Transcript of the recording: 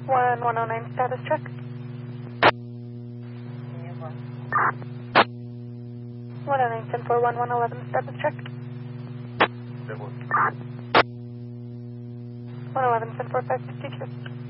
1109 status check. 109 10 4 1111 status check. 111 10 4 552.